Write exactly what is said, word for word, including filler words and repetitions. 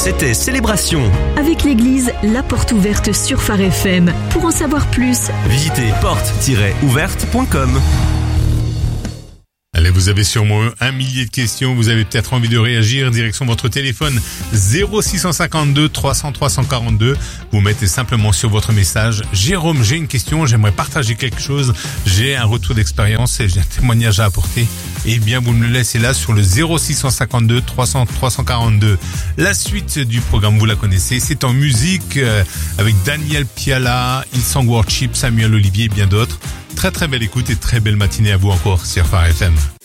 C'était Célébration. Avec l'église La Porte Ouverte sur Phare F M. Pour en savoir plus, Visitez porte tiret ouverte point com. Allez, vous avez sûrement un millier de questions, vous avez peut-être envie de réagir, direction votre téléphone zéro six cent cinquante-deux trois cents trois cent quarante-deux. Vous mettez simplement sur votre message « Jérôme, j'ai une question, j'aimerais partager quelque chose, j'ai un retour d'expérience et j'ai un témoignage à apporter ». Eh bien, vous me le laissez là sur le zéro six cent cinquante-deux trois cents trois cent quarante-deux. La suite du programme, vous la connaissez, c'est en musique euh, avec Daniel Piala, Hillsong Worship, Samuel Olivier et bien d'autres. Très très belle écoute et très belle matinée à vous encore sur Phare F M.